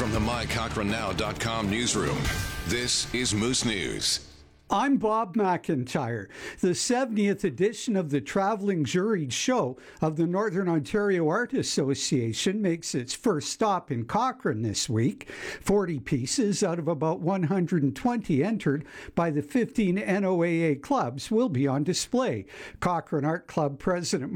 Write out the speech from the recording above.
From the MyCochranNow.com newsroom, this is Moose News. I'm Bob McIntyre. The 70th edition of the Traveling Juried Show of the Northern Ontario Art Association makes its first stop in Cochrane this week. 40 pieces out of about 120 entered by the 15 NOAA clubs will be on display. Cochrane Art Club President